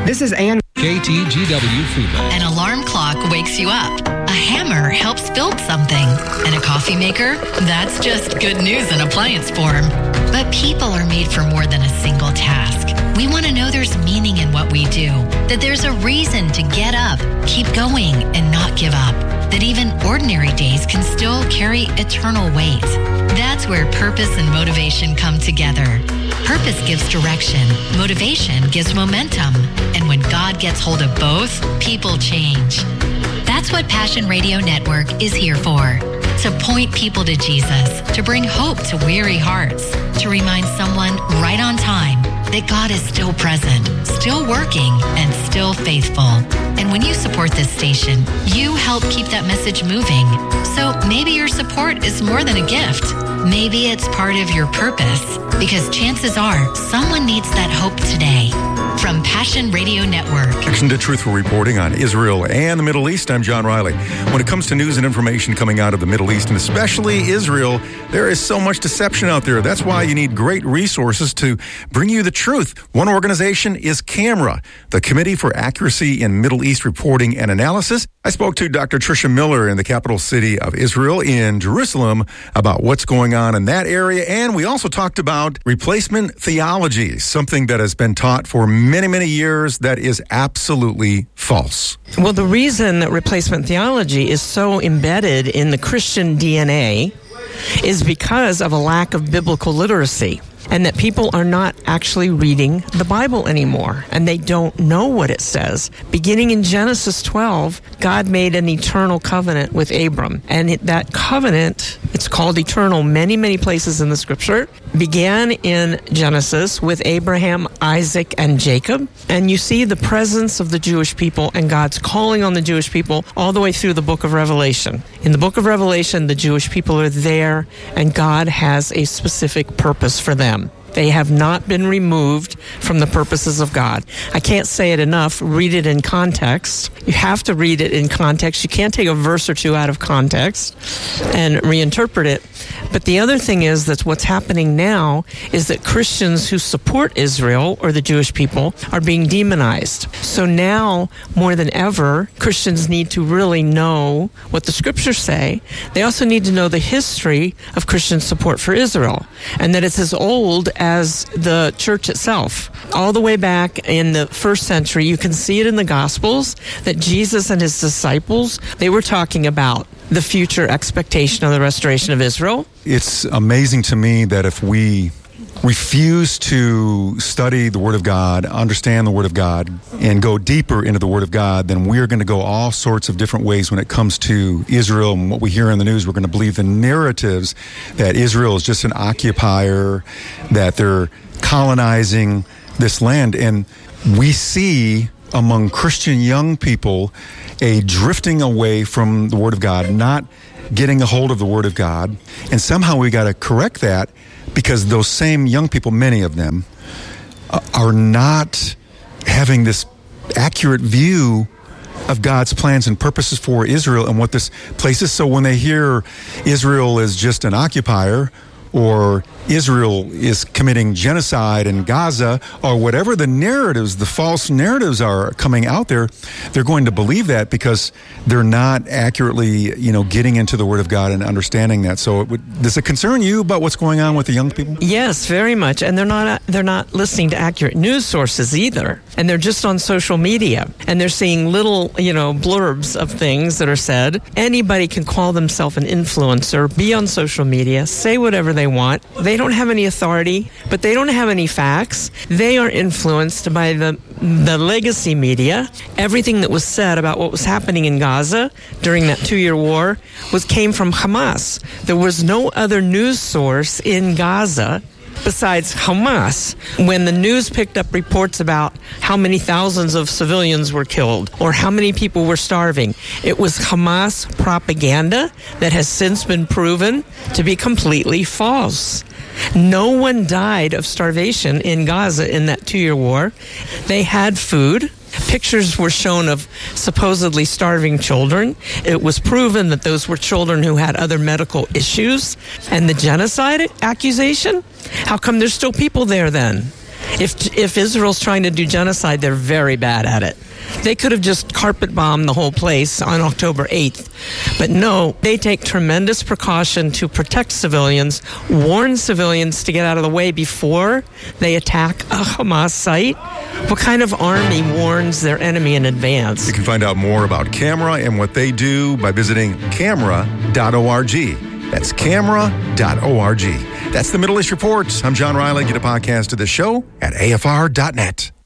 This is Ann. KTGW Freeway. An alarm clock wakes you up. A hammer helps build something. And a coffee maker? That's just good news in appliance form. But people are made for more than a single task. We want to know there's meaning in what we do. That there's a reason to get up, keep going, and not give up. That even ordinary days can still carry eternal weight. That's where purpose and motivation come together. Purpose gives direction. Motivation gives momentum. And when God gets hold of both, people change. That's what Passion Radio Network is here for. To point people to Jesus, to bring hope to weary hearts, to remind someone right on time that God is still present, still working, and still faithful. And when you support this station, you help keep that message moving. So maybe your support is more than a gift. Maybe it's part of your purpose, because chances are someone needs that hope today. From Passion Radio Network. Action to truthful reporting on Israel and the Middle East. I'm John Riley. When it comes to news and information coming out of the Middle East, and especially Israel, there is so much deception out there. That's why you need great resources to bring you the truth. One organization is CAMRA, the Committee for Accuracy in Middle East Reporting and Analysis. I spoke to Dr. Tricia Miller in the capital city of Israel in Jerusalem about what's going on in that area. And we also talked about replacement theology, something that has been taught for many, many years that is absolutely false. Well, the reason that replacement theology is so embedded in the Christian DNA is because of a lack of biblical literacy, and that people are not actually reading the Bible anymore, and they don't know what it says. Beginning in Genesis 12, God made an eternal covenant with Abram, and that covenant, it's called eternal many, many places in the Scripture, began in Genesis with Abraham, Isaac, and Jacob, and you see the presence of the Jewish people and God's calling on the Jewish people all the way through the book of Revelation. In the book of Revelation, the Jewish people are there, and God has a specific purpose for them. They have not been removed from the purposes of God. I can't say it enough. Read it in context. You have to read it in context. You can't take a verse or two out of context and reinterpret it. But the other thing is that what's happening now is that Christians who support Israel or the Jewish people are being demonized. So now, more than ever, Christians need to really know what the Scriptures say. They also need to know the history of Christian support for Israel, and that it's as old as the church itself. All the way back in the first century, you can see it in the Gospels that Jesus and his disciples, they were talking about the future expectation of the restoration of Israel. It's amazing to me that if we refuse to study the Word of God, understand the Word of God, and go deeper into the Word of God, then we're going to go all sorts of different ways when it comes to Israel and what we hear in the news. We're going to believe the narratives that Israel is just an occupier, that they're colonizing this land. And we see among Christian young people a drifting away from the Word of God, not getting a hold of the Word of God. And somehow we got to correct that, because those same young people, many of them, are not having this accurate view of God's plans and purposes for Israel and what this place is. So when they hear Israel is just an occupier, or Israel is committing genocide in Gaza, or whatever the narratives, the false narratives are coming out there, they're going to believe that because they're not accurately, getting into the Word of God and understanding that. So does it concern you about what's going on with the young people? Yes, very much. And they're not listening to accurate news sources either. And they're just on social media, and they're seeing little, blurbs of things that are said. Anybody can call themselves an influencer, be on social media, say whatever they want. They don't have any authority, but they don't have any facts. They are influenced by the legacy media. Everything that was said about what was happening in Gaza during that 2-year war came from Hamas. There was no other news source in Gaza besides Hamas. When the news picked up reports about how many thousands of civilians were killed or how many people were starving, it was Hamas propaganda that has since been proven to be completely false. No one died of starvation in Gaza in that 2-year war. They had food. Pictures were shown of supposedly starving children. It was proven that those were children who had other medical issues. And the genocide accusation? How come there's still people there then? If Israel's trying to do genocide, they're very bad at it. They could have just carpet bombed the whole place on October 8th. But no, they take tremendous precaution to protect civilians, warn civilians to get out of the way before they attack a Hamas site. What kind of army warns their enemy in advance? You can find out more about CAMRA and what they do by visiting camera.org. That's camera.org. That's the Middle East Report. I'm John Riley. Get a podcast of the show at afr.net.